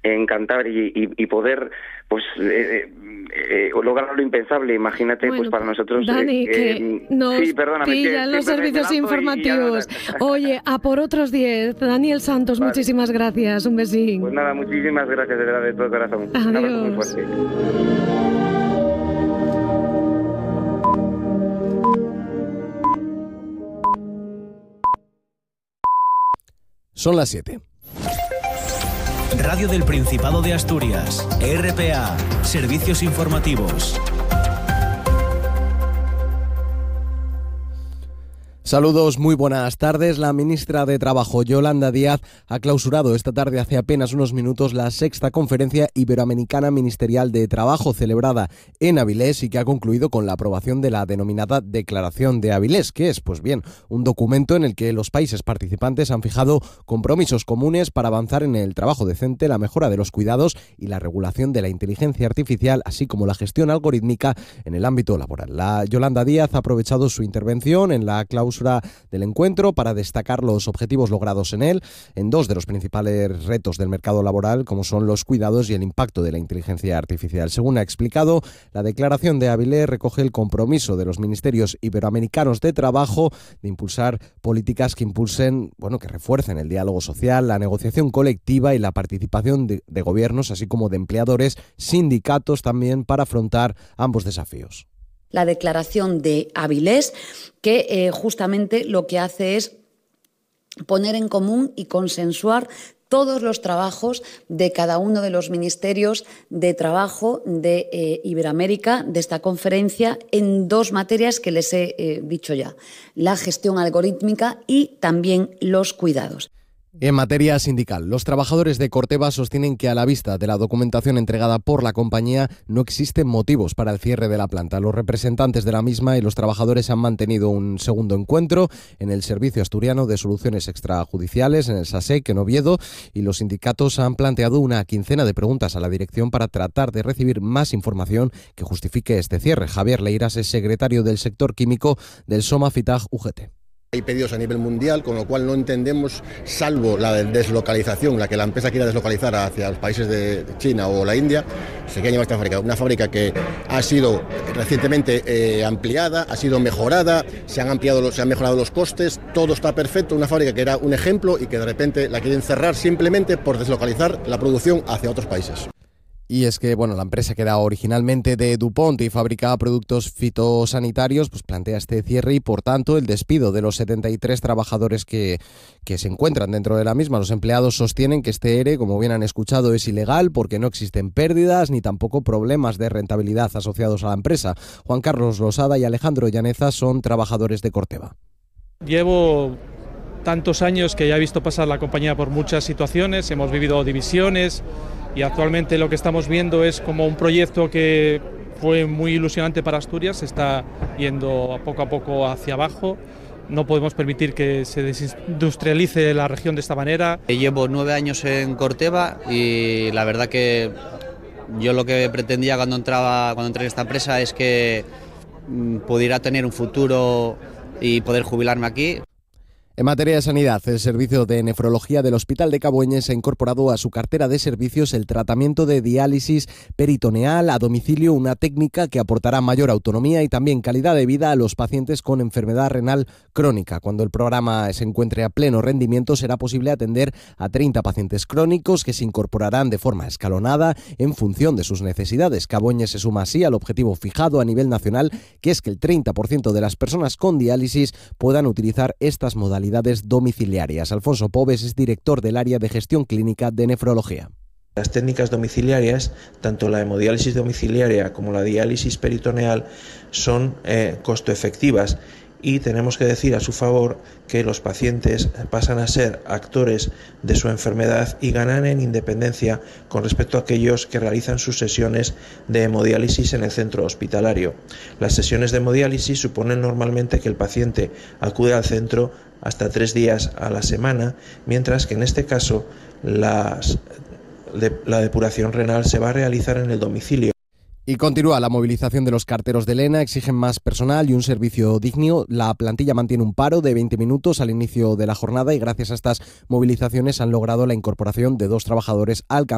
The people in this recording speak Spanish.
encantar y poder pues lograr lo impensable. Imagínate, bueno, pues para nosotros Dani, que nos sí, perdóname, pillan los servicios informativos. Oye, a por otros 10. Daniel Santos, vale. Muchísimas gracias, un besín. Pues nada, muchísimas gracias, de verdad, de todo corazón. Adiós. Un abrazo muy fuerte. Son las 7. Radio del Principado de Asturias, RPA, servicios informativos. Saludos, muy buenas tardes. La ministra de Trabajo, Yolanda Díaz, ha clausurado esta tarde, hace apenas unos minutos, la 6ª Conferencia Iberoamericana Ministerial de Trabajo, celebrada en Avilés y que ha concluido con la aprobación de la denominada Declaración de Avilés, que es, pues bien, un documento en el que los países participantes han fijado compromisos comunes para avanzar en el trabajo decente, la mejora de los cuidados y la regulación de la inteligencia artificial, así como la gestión algorítmica en el ámbito laboral. La Yolanda Díaz ha aprovechado su intervención en la clausura del encuentro para destacar los objetivos logrados en él, en dos de los principales retos del mercado laboral, como son los cuidados y el impacto de la inteligencia artificial. Según ha explicado, la declaración de Avilés recoge el compromiso de los ministerios iberoamericanos de trabajo de impulsar políticas que que refuercen el diálogo social, la negociación colectiva y la participación de gobiernos, así como de empleadores, sindicatos también, para afrontar ambos desafíos. La declaración de Avilés, que justamente lo que hace es poner en común y consensuar todos los trabajos de cada uno de los ministerios de trabajo de Iberoamérica, de esta conferencia, en dos materias que les he dicho ya: la gestión algorítmica y también los cuidados. En materia sindical, los trabajadores de Corteva sostienen que a la vista de la documentación entregada por la compañía no existen motivos para el cierre de la planta. Los representantes de la misma y los trabajadores han mantenido un segundo encuentro en el Servicio Asturiano de Soluciones Extrajudiciales, en el SASEC, en Oviedo, y los sindicatos han planteado una quincena de preguntas a la dirección para tratar de recibir más información que justifique este cierre. Javier Leiras es secretario del sector químico del SOMA-FITAG UGT. Hay pedidos a nivel mundial, con lo cual no entendemos, salvo la deslocalización, la que la empresa quiera deslocalizar hacia los países de China o la India, se quiere llevar esta fábrica. Una fábrica que ha sido recientemente ampliada, ha sido mejorada, se han mejorado los costes, todo está perfecto. Una fábrica que era un ejemplo y que de repente la quieren cerrar simplemente por deslocalizar la producción hacia otros países. Y es que, la empresa, que era originalmente de DuPont y fabricaba productos fitosanitarios, pues plantea este cierre y, por tanto, el despido de los 73 trabajadores que se encuentran dentro de la misma. Los empleados sostienen que este ERE, como bien han escuchado, es ilegal porque no existen pérdidas ni tampoco problemas de rentabilidad asociados a la empresa. Juan Carlos Losada y Alejandro Llaneza son trabajadores de Corteva. Llevo tantos años que ya he visto pasar la compañía por muchas situaciones, hemos vivido divisiones, y actualmente lo que estamos viendo es como un proyecto que fue muy ilusionante para Asturias se está yendo poco a poco hacia abajo. No podemos permitir que se desindustrialice la región de esta manera. Llevo 9 años en Corteva y la verdad que yo lo que pretendía cuando entré en esta empresa es que pudiera tener un futuro y poder jubilarme aquí. En materia de sanidad, el servicio de nefrología del Hospital de Cabueñes ha incorporado a su cartera de servicios el tratamiento de diálisis peritoneal a domicilio, una técnica que aportará mayor autonomía y también calidad de vida a los pacientes con enfermedad renal crónica. Cuando el programa se encuentre a pleno rendimiento, será posible atender a 30 pacientes crónicos que se incorporarán de forma escalonada en función de sus necesidades. Cabueñes se suma así al objetivo fijado a nivel nacional, que es que el 30% de las personas con diálisis puedan utilizar estas modalidades domiciliarias. Alfonso Pobes es director del área de gestión clínica de nefrología. Las técnicas domiciliarias, tanto la hemodiálisis domiciliaria como la diálisis peritoneal, son costo efectivas, y tenemos que decir a su favor que los pacientes pasan a ser actores de su enfermedad y ganan en independencia con respecto a aquellos que realizan sus sesiones de hemodiálisis en el centro hospitalario. Las sesiones de hemodiálisis suponen normalmente que el paciente acude al centro hasta 3 días a la semana, mientras que en este caso la depuración renal se va a realizar en el domicilio. Y continúa la movilización de los carteros de Lena, exigen más personal y un servicio digno. La plantilla mantiene un paro de 20 minutos al inicio de la jornada y gracias a estas movilizaciones han logrado la incorporación de 2 trabajadores al